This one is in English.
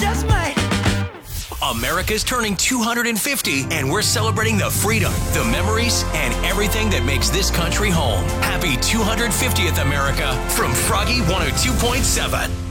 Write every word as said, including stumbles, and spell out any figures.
just might. America's turning two hundred fifty, and we're celebrating the freedom, the memories, and everything that makes this country home. Happy two hundred fiftieth, America, from Froggy one oh two point seven.